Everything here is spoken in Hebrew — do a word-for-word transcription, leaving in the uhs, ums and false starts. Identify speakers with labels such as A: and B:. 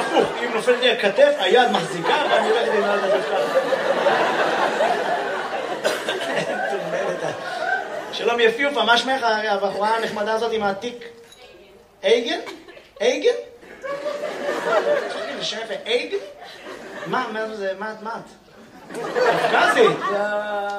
A: הפוך, אם נופלת לי הכתף, היד מחזיקה, ואני הולך לדבר לדבר ככה. שלום יפיופה, מה שמך הבחורה הנחמדה הזאת עם העתיק? אייגן? אייגן? זה שם יפה, אייגן? מה, מה זה, מה את? מה את? קפקזית?